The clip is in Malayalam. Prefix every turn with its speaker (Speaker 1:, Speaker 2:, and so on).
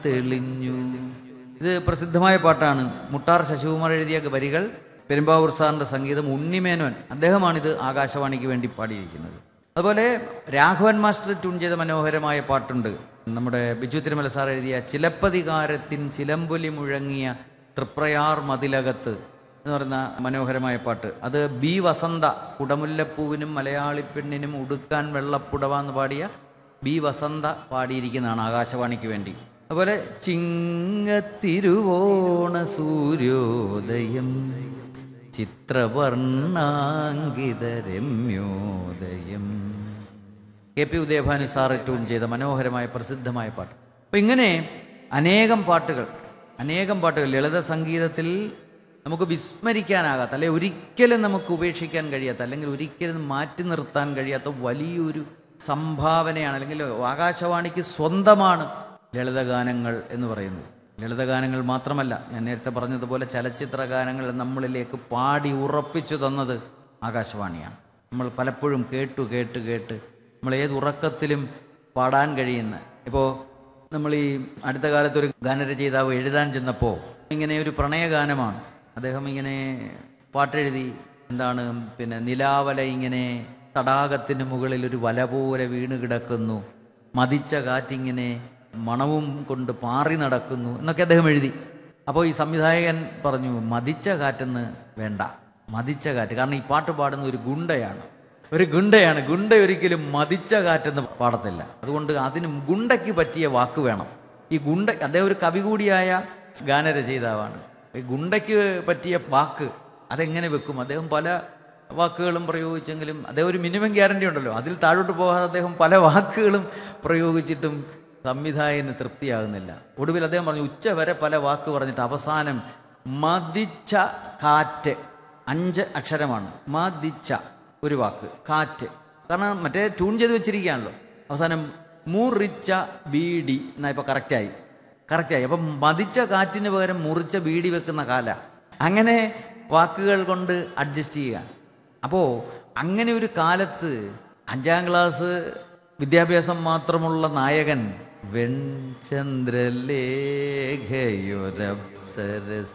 Speaker 1: തെളിഞ്ഞു. ഇത് പ്രസിദ്ധമായ പാട്ടാണ്. മുട്ടാർ ശശികുമാർ എഴുതിയ വരികൾ, പെരുമ്പാവൂർ സാറിൻ്റെ സംഗീതം, ഉണ്ണിമേനോൻ അദ്ദേഹമാണിത് ആകാശവാണിക്ക് വേണ്ടി പാടിയിരിക്കുന്നത്. അതുപോലെ രാഘവൻ മാസ്റ്റർ ട്യൂൺ ചെയ്ത മനോഹരമായ പാട്ടുണ്ട്. നമ്മുടെ ബിജു തിരുമല സാർ എഴുതിയ ചിലപ്പതികാരത്തിൻ ചിലമ്പൊലി മുഴങ്ങിയ തൃപ്രയാർ മതിലകത്ത് എന്ന് പറയുന്ന മനോഹരമായ പാട്ട്. അത് ബി വസന്ത, കുടമുല്ലപ്പൂവിനും മലയാളി പെണ്ണിനും ഉടുക്കാൻ വെള്ളപ്പുടവ എന്ന് പാടിയ ബി വസന്ത പാടിയിരിക്കുന്നതാണ് ആകാശവാണിക്ക് വേണ്ടി. അതുപോലെ ചിങ്ങത്തിരുവോണ സൂര്യോദയം ചിത്രവർണ്ണാങ്കിത രമ്യോദയം, K P Udayabhanu sir tune ചെയ്ത മനോഹരമായ പ്രസിദ്ധമായ പാട്ട്. അപ്പം ഇങ്ങനെ അനേകം പാട്ടുകൾ ലളിത സംഗീതത്തിൽ നമുക്ക് വിസ്മരിക്കാനാകാത്ത, അല്ലെങ്കിൽ ഒരിക്കലും നമുക്ക് ഉപേക്ഷിക്കാൻ കഴിയാത്ത, അല്ലെങ്കിൽ ഒരിക്കലും മാറ്റി നിർത്താൻ കഴിയാത്ത വലിയൊരു സംഭാവനയാണ്, അല്ലെങ്കിൽ ആകാശവാണിക്ക് സ്വന്തമാണ് ലളിതഗാനങ്ങൾ എന്ന് പറയുന്നത്. ലളിതഗാനങ്ങൾ മാത്രമല്ല, ഞാൻ നേരത്തെ പറഞ്ഞതുപോലെ ചലച്ചിത്ര ഗാനങ്ങൾ നമ്മളിലേക്ക് പാടി ഉറപ്പിച്ചു തന്നത് ആകാശവാണിയാണ്. നമ്മൾ പലപ്പോഴും കേട്ട് നമ്മൾ ഏത് ഉറക്കത്തിലും പാടാൻ കഴിയുന്ന. ഇപ്പോൾ നമ്മൾ ഈ അടുത്ത കാലത്തൊരു ഗാനരചയിതാവ് എഴുതാൻ ചെന്നപ്പോൾ ഇങ്ങനെ ഒരു പ്രണയഗാനമാണ്. അദ്ദേഹം ഇങ്ങനെ പാട്ടെഴുതി, എന്താണ്, പിന്നെ നിലാവല ഇങ്ങനെ തടാകത്തിന് മുകളിൽ ഒരു വല പോലെ വീണ് കിടക്കുന്നു, മതിച്ച കാറ്റിങ്ങനെ മണവും കൊണ്ട് പാറി നടക്കുന്നു എന്നൊക്കെ അദ്ദേഹം എഴുതി. അപ്പോൾ ഈ സംവിധായകൻ പറഞ്ഞു, മതിച്ച കാറ്റെന്ന് വേണ്ട, മതിച്ച കാറ്റ്, കാരണം ഈ പാട്ട് പാടുന്ന ഒരു ഗുണ്ടയാണ്. ഗുണ്ട ഒരിക്കലും മതിച്ച കാറ്റെന്ന് പാടത്തില്ല. അതുകൊണ്ട് അതിന് ഗുണ്ടയ്ക്ക് പറ്റിയ വാക്ക് വേണം. ഈ ഗുണ്ട, അദ്ദേഹം ഒരു കവി കൂടിയായ ഗാനരചയിതാവാണ്. ഈ ഗുണ്ടയ്ക്ക് പറ്റിയ വാക്ക് അതെങ്ങനെ വെക്കും? അദ്ദേഹം പല വാക്കുകളും പ്രയോഗിച്ചെങ്കിലും അദ്ദേഹം ഒരു മിനിമം ഗ്യാരണ്ടി ഉണ്ടല്ലോ, അതിൽ താഴോട്ട് പോകാതെ അദ്ദേഹം പല വാക്കുകളും പ്രയോഗിച്ചിട്ടും സംവിധായകന് തൃപ്തിയാകുന്നില്ല. ഒടുവിൽ അദ്ദേഹം പറഞ്ഞു, ഉച്ച വരെ പല വാക്ക് പറഞ്ഞിട്ട് അവസാനം മതിച്ച കാറ്റ്, 5 അക്ഷരമാണ്, മതിച്ച ഒരു വാക്ക്, കാറ്റ്, കാരണം മറ്റേ ട്യൂൺ ചെയ്ത് വെച്ചിരിക്കുകയാണല്ലോ. അവസാനം മുറിച്ച ബീഡി എന്നാ ഇപ്പം കറക്റ്റായി. അപ്പം മതിച്ച കാറ്റിന് പകരം മുറിച്ച ബീഡി വെക്കുന്ന കാല. അങ്ങനെ വാക്കുകൾ കൊണ്ട് അഡ്ജസ്റ്റ് ചെയ്യുക. അപ്പോൾ അങ്ങനെ ഒരു കാലത്ത് 5ാം ക്ലാസ് വിദ്യാഭ്യാസം മാത്രമുള്ള നായകൻ വെൺചന്ദ്രലേഖയൊരപ്സര